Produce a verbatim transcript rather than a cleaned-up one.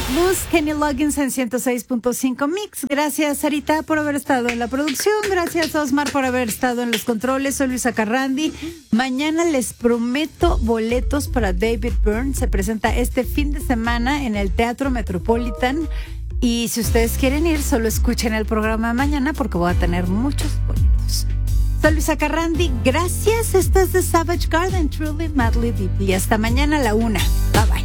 Blues, Kenny Loggins en ciento seis punto cinco Mix. Gracias, Sarita, por haber estado en la producción. Gracias, Osmar, por haber estado en los controles. Soy Luisa Carrandi. Mañana les prometo boletos para David Byrne. Se presenta este fin de semana en el Teatro Metropolitan. Y si ustedes quieren ir, solo escuchen el programa de mañana porque voy a tener muchos boletos. Soy Luisa Carrandi. Gracias. Esto es The Savage Garden, Truly, Madly, Deeply. Hasta mañana a la una. Bye, bye.